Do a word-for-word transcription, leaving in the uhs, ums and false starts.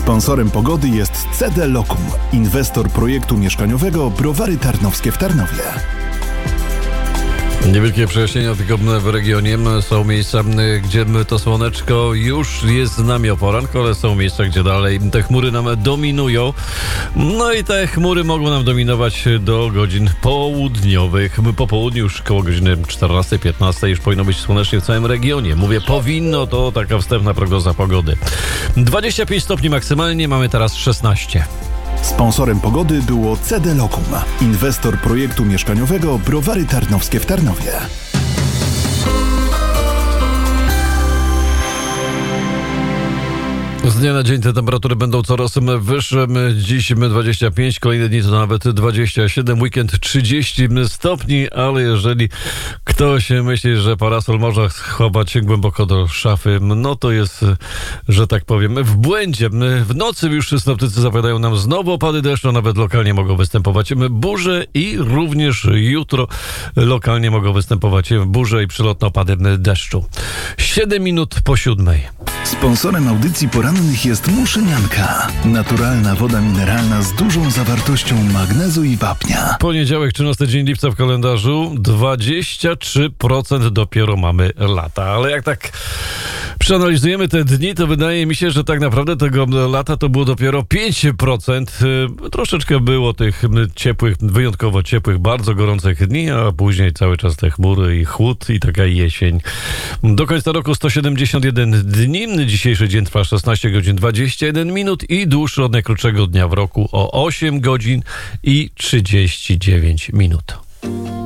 Sponsorem pogody jest C D Lokum, inwestor projektu mieszkaniowego Browary Tarnowskie w Tarnowie. Niewielkie przejaśnienia tylko w regionie. Są miejsca, gdzie to słoneczko już jest z nami o poranku, ale są miejsca, gdzie dalej te chmury nam dominują. No i te chmury mogą nam dominować do godzin południowych. Po południu już koło godziny czternastej piętnastej już powinno być słonecznie w całym regionie. Mówię powinno, to taka wstępna prognoza pogody. dwadzieścia pięć stopni maksymalnie, mamy teraz szesnaście. Sponsorem pogody było C D Lokum, inwestor projektu mieszkaniowego Browary Tarnowskie w Tarnowie. Z dnia na dzień te temperatury będą coraz wyższe. Dziś dwadzieścia pięć, kolejne dni to nawet dwadzieścia siedem, weekend trzydzieści stopni, ale jeżeli ktoś myśli, że parasol można chować głęboko do szafy, no to jest, że tak powiem, w błędzie. W nocy już synoptycy zapowiadają nam znowu opady deszczu, nawet lokalnie mogą występować burze i również jutro lokalnie mogą występować burze i przelotne opady deszczu. siedem minut po siódmej. Sponsorem audycji porannych jest Muszynianka. Naturalna woda mineralna z dużą zawartością magnezu i wapnia. Poniedziałek, trzynasty dzień lipca w kalendarzu. dwadzieścia trzy procent dopiero mamy lata. Ale jak tak przeanalizujemy te dni, to wydaje mi się, że tak naprawdę tego lata to było dopiero pięć procent. Troszeczkę było tych ciepłych, wyjątkowo ciepłych, bardzo gorących dni, a później cały czas te chmury i chłód i taka jesień. Do końca roku sto siedemdziesiąt jeden dni. Dzisiejszy dzień trwa szesnaście godzin dwadzieścia jeden minut i dłuższy od najkrótszego dnia w roku o osiem godzin i trzydzieści dziewięć minut.